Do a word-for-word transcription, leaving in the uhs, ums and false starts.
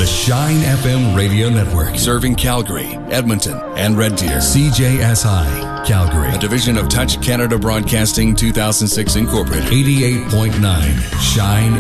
The Shine F M Radio Network, serving Calgary, Edmonton, and Red Deer. C J S I, Calgary, a division of Touch Canada Broadcasting two thousand six Incorporated. eighty-eight point nine Shine